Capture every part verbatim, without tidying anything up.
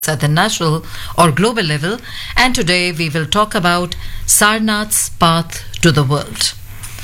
at the national or global level, and today we will talk about Sarnath's path to the world.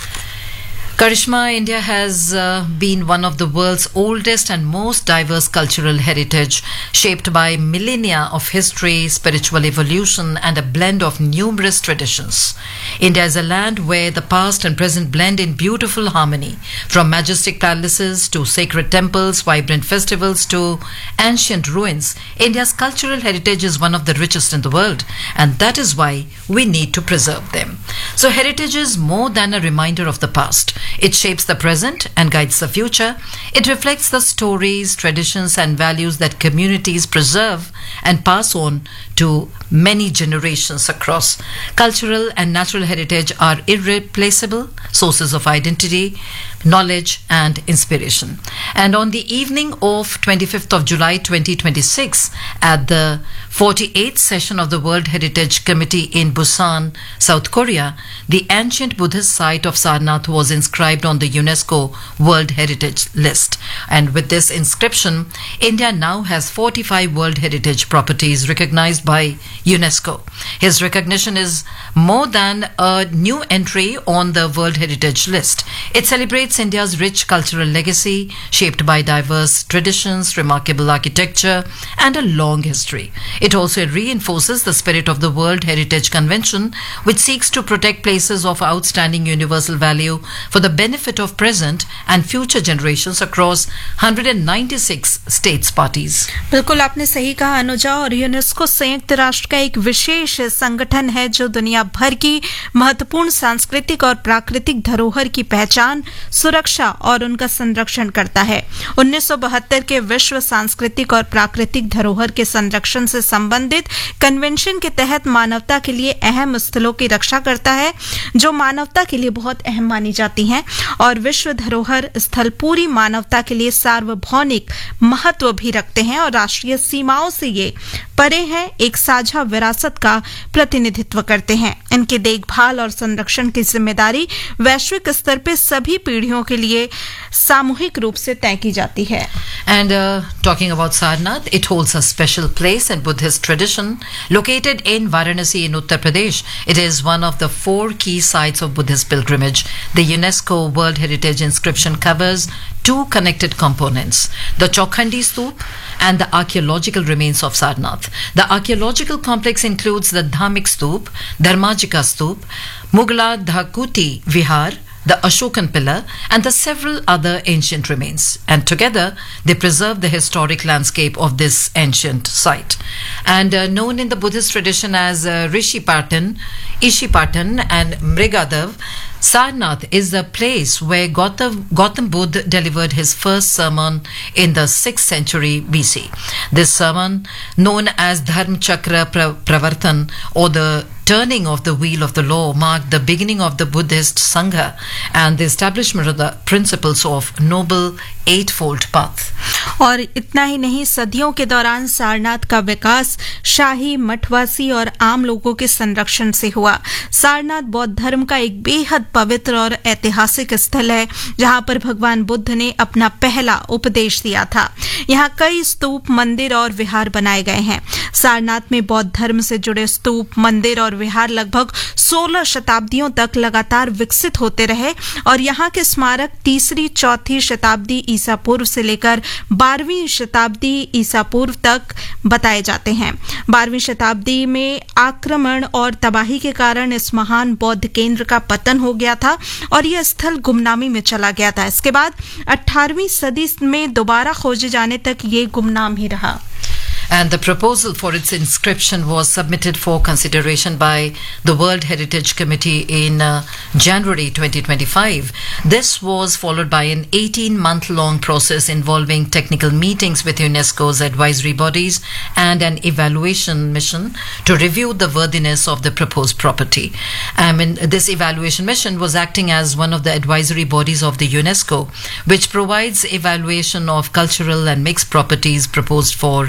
Karishma, India has uh, been one of the world's oldest and most diverse cultural heritage, shaped by millennia of history, spiritual evolution, and a blend of numerous traditions. India is a land where the past and present blend in beautiful harmony, from majestic palaces to sacred temples, vibrant festivals to ancient ruins. India's cultural heritage is one of the richest in the world, and that is why we need to preserve them. So heritage is more than a reminder of the past. It shapes the present and guides the future. It reflects the stories, traditions, and values that communities preserve and pass on to many generations across. Cultural and natural heritage are irreplaceable sources of identity, knowledge, and inspiration. And on the evening of twenty-fifth of July twenty twenty-six, at the forty-eighth session of the World Heritage Committee in Busan, South Korea, the ancient Buddhist site of Sarnath was inscribed on the UNESCO World Heritage List. And with this inscription, India now has forty-five World Heritage properties recognized by UNESCO. His recognition is more than a new entry on the World Heritage List. It celebrates India's rich cultural legacy, shaped by diverse traditions, remarkable architecture, and a long history. It also reinforces the spirit of the World Heritage Convention, which seeks to protect places of outstanding universal value for the benefit of present and future generations across one hundred ninety-six states parties. बिल्कुल आपने सही कहा अनुजा। और UNESCO संयुक्त राष्ट्र का एक विशेष संगठन है जो दुनिया भर की महत्वपूर्ण सांस्कृतिक और प्राकृतिक धरोहर की पहचान, सुरक्षा और उनका संरक्षण करता है। उन्नीस सौ बहत्तर के विश्व सांस्कृतिक और प्राकृतिक धरोहर के संरक्षण से संबंधित कन्वेंशन के तहत मानवता के लिए अहम स्थलों की रक्षा करता है जो मानवता के लिए बहुत अहम मानी जाती हैं, और विश्व धरोहर स्थल पूरी मानवता के लिए सार्वभौमिक महत्व भी रखते हैं और राष्ट्रीय सीमाओं से ये परे हैं, एक साझा विरासत का प्रतिनिधित्व करते हैं। इनकी देखभाल और संरक्षण की जिम्मेदारी वैश्विक स्तर पर सभी पीढ़ियों के लिए सामूहिक रूप से तय की जाती है। And uh, talking about Sarnath, it holds a special place in Buddhist tradition. Located in Varanasi in Uttar Pradesh, it is one of the four key sites of Buddhist pilgrimage. The UNESCO World Heritage inscription covers two connected components, the Chaukhandi Stoop and the archaeological remains of Sarnath. The archaeological complex includes the Dhammik Stoop, Dharmajika Stoop, Mughla Dhakuti Vihar, the Ashokan Pillar, and the several other ancient remains. And together, they preserve the historic landscape of this ancient site. And uh, known in the Buddhist tradition as uh, Rishipatan, Ishipatan, and Mrigadav, Sarnath is the place where Gautam, Gautam Buddha delivered his first sermon in the sixth century B C. This sermon, known as Dharma Chakra Pravartan, or the turning of the wheel of the law, marked the beginning of the Buddhist Sangha and the establishment of the principles of Noble Eightfold Path. और इतना ही नहीं, सदियों के दौरान सारनाथ का विकास शाही, मठवासी और आम लोगों के संरक्षण से हुआ। सारनाथ बौद्ध धर्म का एक बेहद पवित्र और ऐतिहासिक स्थल है जहां पर भगवान बुद्ध ने अपना पहला उपदेश दिया था। यहाँ कई स्तूप, मंदिर और विहार बनाए गए हैं। सारनाथ में बौद्ध धर्म से जुड़े स्तूप, मंदिर और विहार लगभग सोलह शताब्दियों तक लगातार विकसित होते रहे और यहाँ के स्मारक तीसरी, चौथी शताब्दी ईसा पूर्व से लेकर बारहवीं शताब्दी ईसा पूर्व तक बताए जाते हैं। बारहवीं शताब्दी में आक्रमण और तबाही के कारण इस महान बौद्ध केंद्र का पतन हो गया था और यह स्थल गुमनामी में चला गया था। इसके बाद अठारहवीं सदी में दोबारा खोजे जाने तक ये गुमनाम ही रहा। And the proposal for its inscription was submitted for consideration by the World Heritage Committee in uh, January twenty twenty-five. This was followed by an eighteen-month-long process involving technical meetings with UNESCO's advisory bodies and an evaluation mission to review the worthiness of the proposed property. I mean, this evaluation mission was acting as one of the advisory bodies of the UNESCO, which provides evaluation of cultural and mixed properties proposed for inscription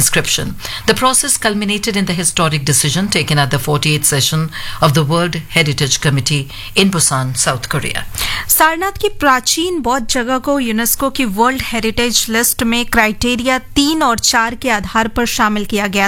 inscription. The process culminated in the historic decision taken at the forty-eighth session of the World Heritage Committee in Busan, South Korea. Sarnath की प्राचीन बौद्ध जगह को UNESCO की world heritage list में criteria तीन और चार के आधार पर शामिल किया गया